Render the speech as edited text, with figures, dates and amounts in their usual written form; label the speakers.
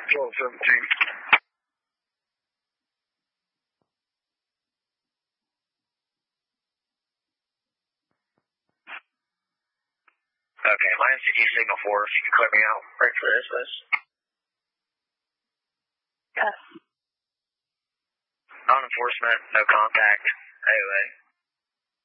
Speaker 1: 1217.
Speaker 2: Okay, my MCT signal 4, if you can clear me out right for this, please.
Speaker 3: Yes.
Speaker 2: Non-enforcement, no contact, AOA.